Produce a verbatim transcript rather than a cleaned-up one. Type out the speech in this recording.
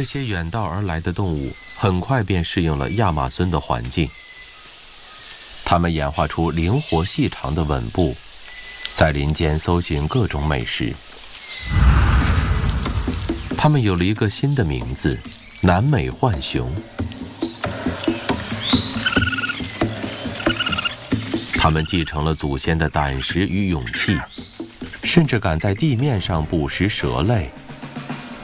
这些远道而来的动物很快便适应了亚马孙的环境，它们演化出灵活细长的吻部，在林间搜寻各种美食。它们有了一个新的名字——南美浣熊。它们继承了祖先的胆识与勇气，甚至敢在地面上捕食蛇类，